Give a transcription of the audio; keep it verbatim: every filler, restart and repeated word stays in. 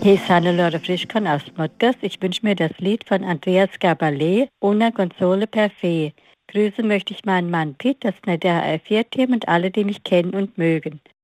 Hier ist Hannelore Frischkorn aus Modgers. Ich wünsche mir das Lied von Andreas Gabalé, Una Console per Fe. Grüßen möchte ich meinen Mann Pitt, das nette H R vier Team und alle, die mich kennen und mögen.